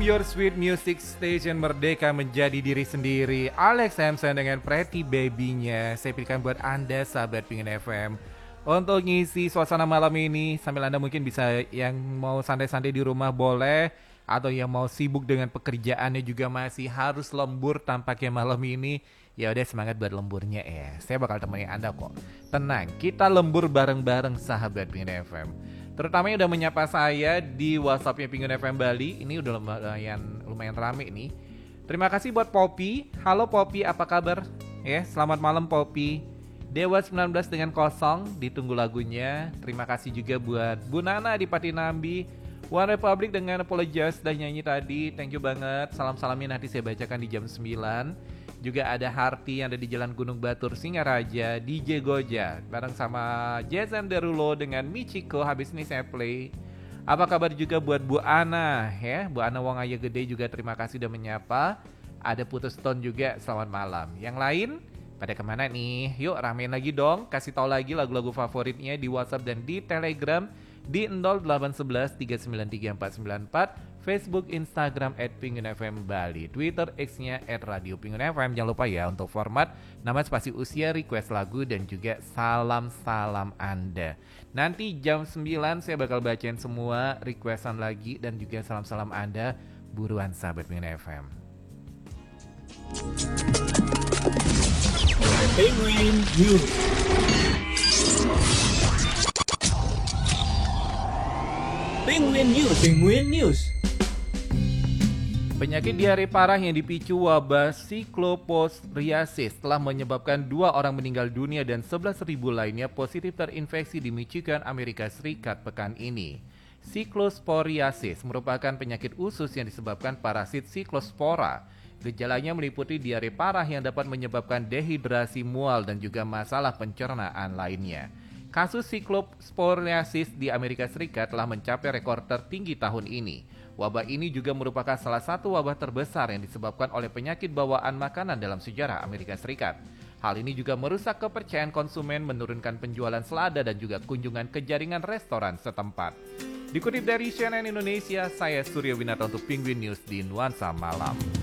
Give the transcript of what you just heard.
Your Sweet Music Station merdeka menjadi diri sendiri. Alex Samson dengan Pretty Baby-nya saya pilihkan buat Anda sahabat Pingin FM untuk ngisi suasana malam ini. Sambil Anda mungkin bisa yang mau santai-santai di rumah boleh, atau yang mau sibuk dengan pekerjaannya juga masih harus lembur tampaknya malam ini. Ya udah, semangat buat lemburnya ya. Saya bakal temenin Anda kok. Tenang, kita lembur bareng-bareng sahabat Pingin FM. Terutama yang udah menyapa saya di WhatsApp-nya Pingin FM Bali. Ini udah lumayan rame nih. Terima kasih buat Poppy. Halo Poppy, apa kabar? Ya, selamat malam Poppy. Dewa 19 dengan kosong, ditunggu lagunya. Terima kasih juga buat Bu Nana di Patinambi. One Republic dengan Apologize dan nyanyi tadi. Thank you banget. Salam-salamnya nanti saya bacakan di jam 9. Juga ada Harti yang ada di Jalan Gunung Batur, Singaraja, DJ Goja bareng sama Jason Derulo dengan Michiko. Habis ini saya play. Apa kabar juga buat Bu Ana ya, Bu Ana Wong Aya Gede juga terima kasih udah menyapa. Ada Putus Stone juga, selamat malam. Yang lain pada kemana nih? Yuk ramein lagi dong, kasih tahu lagi lagu-lagu favoritnya di WhatsApp dan di Telegram di 0811 393 494, Facebook, Instagram @pingunfm Bali, Twitter X-nya @radio Pingun FM. Jangan lupa ya untuk format nama, spasi, usia, request lagu dan juga salam-salam Anda. Nanti jam 9 saya bakal bacain semua requestan lagi dan juga salam-salam Anda. Buruan sahabat Pingun FM. Penguin News. Penguin News. Penguin News. Penyakit diare parah yang dipicu wabah Cyclosporiasis telah menyebabkan 2 orang meninggal dunia dan 11.000 lainnya positif terinfeksi di Michigan, Amerika Serikat pekan ini. Cyclosporiasis merupakan penyakit usus yang disebabkan parasit Cyclospora. Gejalanya meliputi diare parah yang dapat menyebabkan dehidrasi, mual, dan juga masalah pencernaan lainnya. Kasus Cyclosporiasis di Amerika Serikat telah mencapai rekor tertinggi tahun ini. Wabah ini juga merupakan salah satu wabah terbesar yang disebabkan oleh penyakit bawaan makanan dalam sejarah Amerika Serikat. Hal ini juga merusak kepercayaan konsumen, menurunkan penjualan selada dan juga kunjungan ke jaringan restoran setempat. Dikutip dari CNN Indonesia, saya Surya Winata untuk Penguin News di Nuansa Malam.